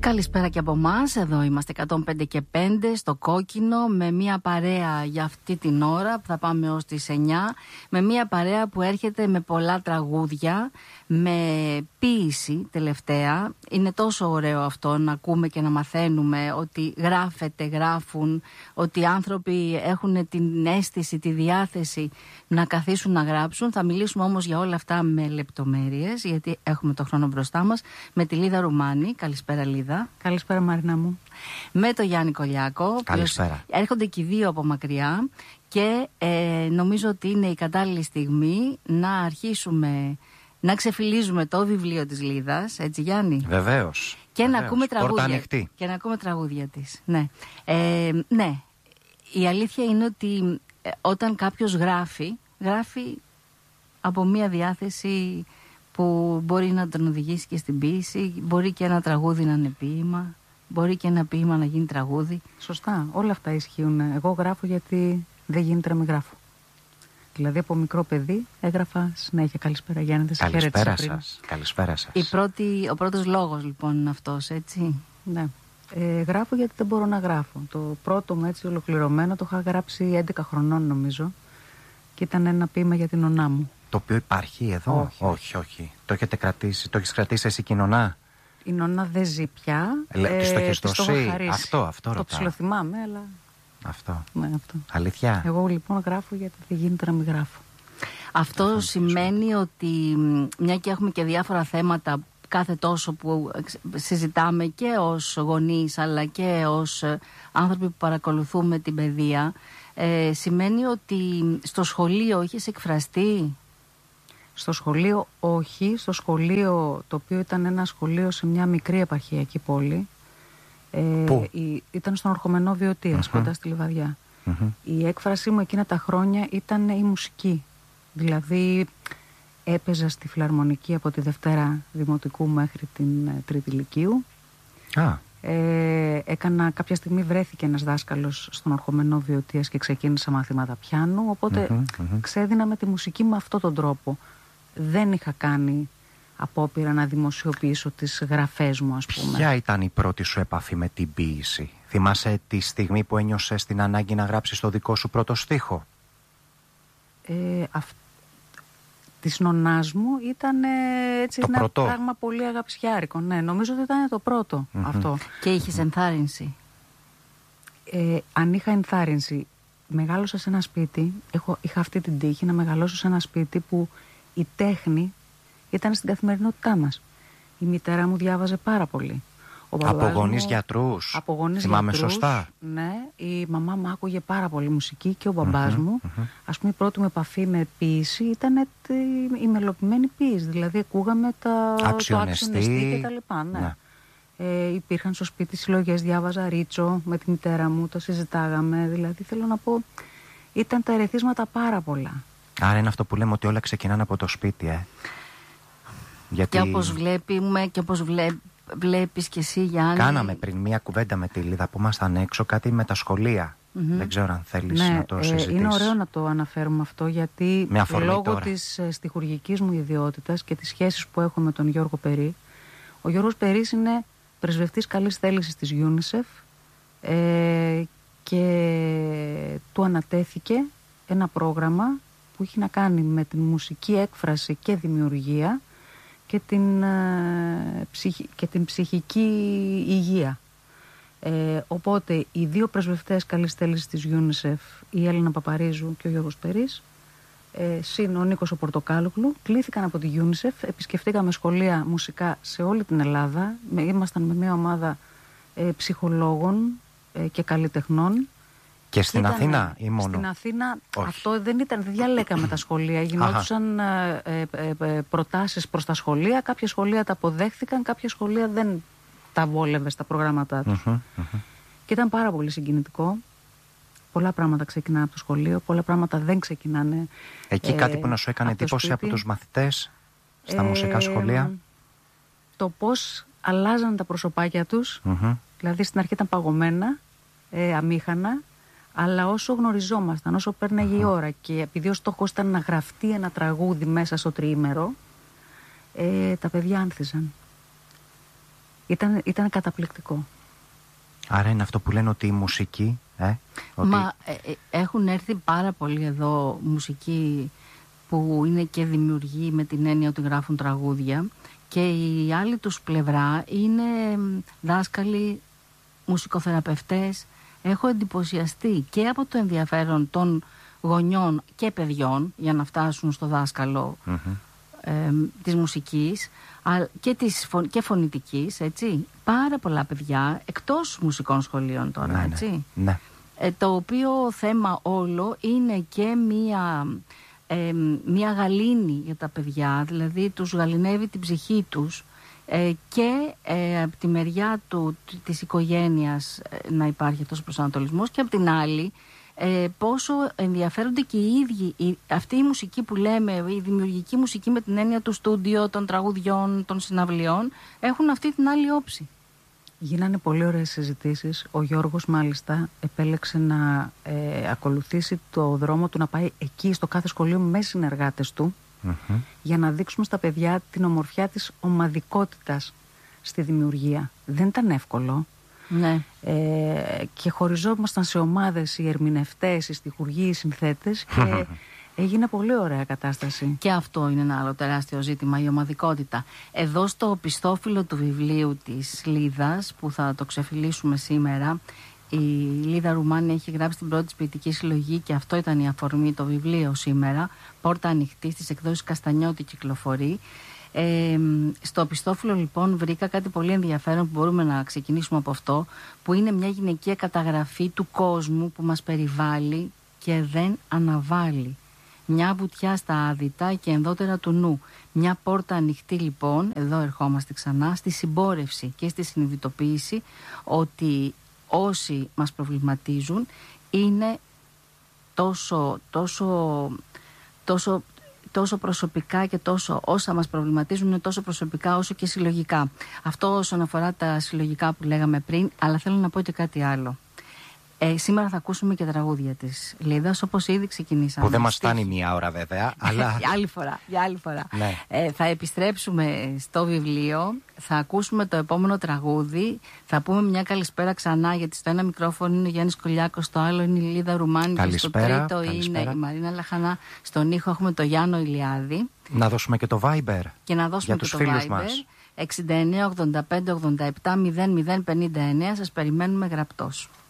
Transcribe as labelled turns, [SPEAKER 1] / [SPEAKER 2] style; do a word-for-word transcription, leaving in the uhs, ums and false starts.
[SPEAKER 1] Καλησπέρα και από εμάς, εδώ είμαστε εκατόν πέντε και πέντε στο Κόκκινο, με μια παρέα για αυτή την ώρα που θα πάμε ως τις εννιά, με μια παρέα που έρχεται με πολλά τραγούδια, με ποίηση τελευταία. Είναι τόσο ωραίο αυτό να ακούμε και να μαθαίνουμε ότι γράφεται, γράφουν, ότι οι άνθρωποι έχουν την αίσθηση, τη διάθεση να καθίσουν να γράψουν. Θα μιλήσουμε όμως για όλα αυτά με λεπτομέρειες, γιατί έχουμε το χρόνο μπροστά μας, με τη Λίδα Ρουμάνη. Καλησπέρα, Λίδα.
[SPEAKER 2] Καλησπέρα, Μαρίνα μου.
[SPEAKER 1] Με τον Γιάννη Κολιάκο.
[SPEAKER 3] Καλησπέρα.
[SPEAKER 1] Έρχονται και οι δύο από μακριά και ε, νομίζω ότι είναι η κατάλληλη στιγμή να αρχίσουμε να ξεφυλίζουμε το βιβλίο της Λίδας, έτσι Γιάννη?
[SPEAKER 3] Βεβαίως.
[SPEAKER 1] Και,
[SPEAKER 3] Βεβαίως.
[SPEAKER 1] Να ακούμε τραγούδια, και να ακούμε τραγούδια της. Ναι. Ε, ναι. Η αλήθεια είναι ότι ε, όταν κάποιος γράφει, γράφει από μία διάθεση που μπορεί να τον οδηγήσει και στην ποίηση, μπορεί και ένα τραγούδι να είναι ποίημα, μπορεί και ένα ποίημα να γίνει τραγούδι.
[SPEAKER 2] Σωστά, όλα αυτά ισχύουν. Εγώ γράφω γιατί δεν γίνεται να μην γράφω. Δηλαδή από μικρό παιδί έγραφα συνέχεια. Καλησπέρα Γιάννη, δεν σε χαιρέτησα πριν.
[SPEAKER 3] Καλησπέρα σας. Καλησπέρα σας.
[SPEAKER 1] Η πρώτη, ο πρώτος λόγος λοιπόν είναι αυτός, έτσι.
[SPEAKER 2] Ναι. Ε, γράφω γιατί δεν μπορώ να γράφω. Το πρώτο μου έτσι ολοκληρωμένο το είχα γράψει έντεκα χρονών νομίζω και ήταν ένα ποίημα για την νονά μου.
[SPEAKER 3] Το οποίο υπάρχει εδώ?
[SPEAKER 2] Όχι,
[SPEAKER 3] όχι, όχι. Το έχετε κρατήσει, το έχεις κρατήσει εσύ και η νονά?
[SPEAKER 2] Η νονά δεν ζει πια.
[SPEAKER 3] Ε, ε, της το έχεις δώσει? Αυτό, αυτό ρωτάω.
[SPEAKER 2] Το ψιλοθυμάμαι, αλλά...
[SPEAKER 3] Αυτό.
[SPEAKER 2] Ναι, αυτό.
[SPEAKER 3] Αλήθεια?
[SPEAKER 2] Εγώ λοιπόν γράφω γιατί δεν γίνεται να μην γράφω.
[SPEAKER 1] Αυτό
[SPEAKER 3] αυτό
[SPEAKER 1] σημαίνει ότι μια και έχουμε και διάφορα θέματα κάθε τόσο που συζητάμε και ως γονείς αλλά και ως άνθρωποι που παρακολουθούμε την παιδεία, ε, σημαίνει ότι στο σχολείο είχες εκφραστεί?
[SPEAKER 2] Στο σχολείο όχι, στο σχολείο το οποίο ήταν ένα σχολείο σε μια μικρή επαρχιακή πόλη. Ε,
[SPEAKER 3] Πού?
[SPEAKER 2] Η, ήταν στον Ορχομενό Βιωτίας, mm-hmm. κοντά στη Λιβαδιά. Mm-hmm. Η έκφρασή μου εκείνα τα χρόνια ήταν η μουσική. Δηλαδή έπαιζα στη φιλαρμονική από τη Δευτέρα Δημοτικού μέχρι την ε, Τρίτη Λυκείου.
[SPEAKER 3] Ah.
[SPEAKER 2] Ε, έκανα, κάποια στιγμή βρέθηκε ένας δάσκαλος στον Ορχομενό Βιωτίας και ξεκίνησα μαθήματα πιάνου, οπότε mm-hmm, mm-hmm. ξέδινα με τη μουσική με αυτόν τον τρόπο. Δεν είχα κάνει απόπειρα να δημοσιοποιήσω τις γραφές μου, ας πούμε.
[SPEAKER 3] Ποια ήταν η πρώτη σου επαφή με την ποίηση? Θυμάσαι τη στιγμή που ένιωσες την ανάγκη να γράψεις το δικό σου πρώτο στίχο?
[SPEAKER 2] Ε, αυ... Της νονάς μου ήταν ε, έτσι
[SPEAKER 3] το
[SPEAKER 2] ένα
[SPEAKER 3] πρώτο.
[SPEAKER 2] Πράγμα πολύ αγαπησιάρικο. Ναι, νομίζω ότι ήταν το πρώτο mm-hmm. αυτό.
[SPEAKER 1] Και είχες ενθάρρυνση?
[SPEAKER 2] Ε, αν είχα ενθάρρυνση, μεγάλωσα σε ένα σπίτι, έχω, είχα αυτή την τύχη να μεγαλώσω σε ένα σπίτι που η τέχνη ήταν στην καθημερινότητά μας. Η μητέρα μου διάβαζε πάρα πολύ.
[SPEAKER 3] Από γονείς γιατρούς?
[SPEAKER 2] Από γονείς
[SPEAKER 3] Θυμάμαι
[SPEAKER 2] γιατρούς,
[SPEAKER 3] σωστά?
[SPEAKER 2] Ναι, η μαμά μου άκουγε πάρα πολύ μουσική και ο μπαμπάς
[SPEAKER 3] mm-hmm,
[SPEAKER 2] μου.
[SPEAKER 3] mm-hmm.
[SPEAKER 2] Ας πούμε η πρώτη μου επαφή με ποίηση ήταν η μελοποιημένη ποίηση. Δηλαδή ακούγαμε τα, το Αξιονεστή και τα λοιπά. Ναι. Ναι. Ε, υπήρχαν στο σπίτι συλλογές, διάβαζα Ρίτσο με τη μητέρα μου, το συζητάγαμε. Δηλαδή θέλω να πω, ήταν τα ερεθίσματα πάρα πολλά.
[SPEAKER 3] Άρα είναι αυτό που λέμε ότι όλα ξεκινάνε από το σπίτι, ε. Γιατί...
[SPEAKER 1] Και όπως βλέπουμε και όπως βλέ... βλέπεις και εσύ, Γιάννη.
[SPEAKER 3] Κάναμε πριν μία κουβέντα με τη Λίδα που ήμασταν έξω, κάτι με τα σχολεία. Mm-hmm. Δεν ξέρω αν θέλεις
[SPEAKER 2] ναι,
[SPEAKER 3] να το συζητήσεις.
[SPEAKER 2] Ε, είναι ωραίο να το αναφέρουμε αυτό, γιατί λόγω τώρα. της ε, στιχουργικής μου ιδιότητας και τις σχέσεις που έχω με τον Γιώργο Περί, ο Γιώργος Περίς είναι πρεσβευτής καλής θέλησης της UNICEF ε, και του ανατέθηκε ένα πρόγραμμα που έχει να κάνει με την μουσική έκφραση και δημιουργία και την, ε, ψυχ, και την ψυχική υγεία. Ε, οπότε οι δύο πρεσβευτές καλής θέλησης της UNICEF, η Έλληνα Παπαρίζου και ο Γιώργος Περίς, ε, συν ο Νίκος ο Πορτοκάλογλου, κλήθηκαν από τη UNICEF, επισκεφτήκαμε σχολεία μουσικά σε όλη την Ελλάδα, με, ήμασταν με μια ομάδα ε, ψυχολόγων ε, και καλλιτεχνών.
[SPEAKER 3] Και στην ήταν, Αθήνα ή μόνο?
[SPEAKER 2] Στην Αθήνα. Όχι. Αυτό δεν ήταν, δεν διαλέκαμε τα σχολεία. Γινόντουσαν ε, ε, ε, προτάσεις προς τα σχολεία. Κάποια σχολεία τα αποδέχθηκαν, κάποια σχολεία δεν τα βόλευε στα προγράμματά τους. Mm-hmm, mm-hmm. Και ήταν πάρα πολύ συγκινητικό. Πολλά πράγματα ξεκινάνε από το σχολείο, πολλά πράγματα δεν ξεκινάνε.
[SPEAKER 3] Εκεί ε, κάτι που να σου έκανε εντύπωση από τους μαθητές στα ε, μουσικά σχολεία?
[SPEAKER 2] Το πώς αλλάζαν τα προσωπάκια τους. Mm-hmm. Δηλαδή στην αρχή ήταν παγωμένα, ε, αμήχανα. Αλλά όσο γνωριζόμασταν, όσο πέρναγε uh-huh. η ώρα και επειδή ο στόχος ήταν να γραφτεί ένα τραγούδι μέσα στο τριήμερο, ε, τα παιδιά άνθιζαν. Ήταν, ήταν καταπληκτικό.
[SPEAKER 3] Άρα είναι αυτό που λένε ότι η μουσική... Ε, ότι...
[SPEAKER 1] Μα ε, ε, έχουν έρθει πάρα πολλοί εδώ μουσικοί που είναι και δημιουργοί με την έννοια ότι γράφουν τραγούδια, και η άλλη τους πλευρά είναι δάσκαλοι, μουσικοθεραπευτές. Έχω εντυπωσιαστεί και από το ενδιαφέρον των γονιών και παιδιών για να φτάσουν στο δάσκαλο mm-hmm. ε, της μουσικής και, της, και φωνητικής, έτσι. Πάρα πολλά παιδιά εκτός μουσικών σχολείων τώρα,
[SPEAKER 3] ναι,
[SPEAKER 1] έτσι.
[SPEAKER 3] Ναι.
[SPEAKER 1] Ε, το οποίο θέμα όλο είναι και μία, ε, μία γαλήνη για τα παιδιά, δηλαδή τους γαληνεύει την ψυχή τους, ε, και ε, από τη μεριά του, της οικογένειας ε, να υπάρχει αυτός ο προσανατολισμός, και από την άλλη ε, πόσο ενδιαφέρονται και οι ίδιοι η, αυτή η μουσική που λέμε, η δημιουργική μουσική με την έννοια του στούντιο, των τραγουδιών, των συναυλιών, έχουν αυτή την άλλη όψη.
[SPEAKER 2] Γίνανε πολύ ωραίες συζητήσεις. Ο Γιώργος μάλιστα επέλεξε να ε, ακολουθήσει το δρόμο του, να πάει εκεί στο κάθε σχολείο με συνεργάτες του, mm-hmm. για να δείξουμε στα παιδιά την ομορφιά της ομαδικότητας στη δημιουργία. Δεν ήταν εύκολο.
[SPEAKER 1] Ναι.
[SPEAKER 2] Ε, και χωριζόμασταν σε ομάδες οι ερμηνευτές, οι στιχουργοί, οι συνθέτες, και έγινε πολύ ωραία κατάσταση.
[SPEAKER 1] Και αυτό είναι ένα άλλο τεράστιο ζήτημα, η ομαδικότητα. Εδώ στο οπισθόφυλλο του βιβλίου της Λίδας, που θα το ξεφυλίσουμε σήμερα, η Λίδα Ρουμάνη έχει γράψει την πρώτη ποιητική συλλογή, και αυτό ήταν η αφορμή, το βιβλίο σήμερα. Πόρτα ανοιχτή, στις εκδόσεις Καστανιώτη κυκλοφορεί. Ε, στο οπισθόφυλλο λοιπόν βρήκα κάτι πολύ ενδιαφέρον που μπορούμε να ξεκινήσουμε από αυτό, που είναι μια γυναικεία καταγραφή του κόσμου που μας περιβάλλει και δεν αναβάλει. Μια βουτιά στα άδυτα και ενδότερα του νου. Μια πόρτα ανοιχτή λοιπόν, εδώ ερχόμαστε ξανά, στη συμπόρευση και στη συνειδητοποίηση ότι όσοι μας προβληματίζουν είναι τόσο, τόσο, τόσο, τόσο προσωπικά, και τόσο όσα μας προβληματίζουν είναι τόσο προσωπικά όσο και συλλογικά. Αυτό όσον αφορά τα συλλογικά που λέγαμε πριν, αλλά θέλω να πω και κάτι άλλο. Ε, σήμερα θα ακούσουμε και τραγούδια της Λίδας, όπως ήδη ξεκινήσαμε.
[SPEAKER 3] Που δεν μας φτάνει μία ώρα βέβαια, αλλά...
[SPEAKER 1] για άλλη φορά, για άλλη φορά.
[SPEAKER 3] Ναι.
[SPEAKER 1] Ε, θα επιστρέψουμε στο βιβλίο, θα ακούσουμε το επόμενο τραγούδι, θα πούμε μια καλησπέρα ξανά, γιατί στο ένα μικρόφωνο είναι ο Γιάννης Κολιάκος, στο άλλο είναι η Λίδα Ρουμάνη, και στο τρίτο καλησπέρα. Είναι η Μαρίνα Λαχανά, στον ήχο έχουμε το Γιάννο Ηλιάδη.
[SPEAKER 3] Να δώσουμε και το Viber.
[SPEAKER 1] Και να δώσουμε
[SPEAKER 3] για
[SPEAKER 1] και
[SPEAKER 3] τους
[SPEAKER 1] το
[SPEAKER 3] φίλους
[SPEAKER 1] Viber.
[SPEAKER 3] μας.
[SPEAKER 1] εξήντα εννέα ογδόντα πέντε ογδόντα επτά μηδέν μηδέν πενήντα εννέα, σας περιμένουμε γραπτός.